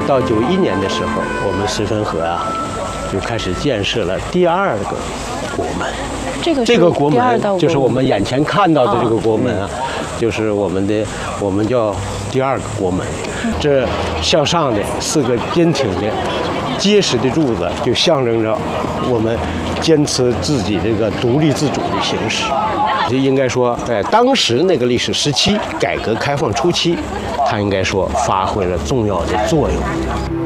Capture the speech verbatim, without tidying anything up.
到九一年的时候，我们绥芬河啊，就开始建设了第二个国门。 这个这个国门门就是我们眼前看到的这个国门啊，就是我们的我们叫第二个国门。这向上的四个坚挺的、结实的柱子，就象征着我们坚持自己这个独立自主的形式。就应该说，在当时那个历史时期，改革开放初期，它应该说发挥了重要的作用。